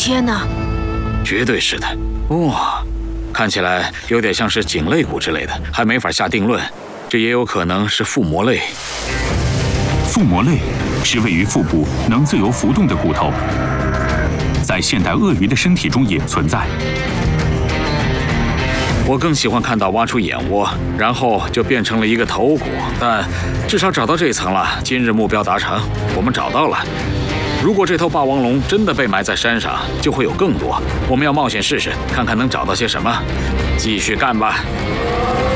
天哪！ 绝对是的。哇，看起来有点像是颈肋骨之类的，还没法下定论。这也有可能是腹膜肋。 腹膜肋是位于腹部能自由浮动的骨头，在现代鳄鱼的身体中也存在。 我更喜欢看到挖出眼窝，然后就变成了一个头骨，但至少找到这层了。今日目标达成，我们找到了。如果这头霸王龙真的被埋在山上，就会有更多。我们要冒险试试，看看能找到些什么。继续干吧。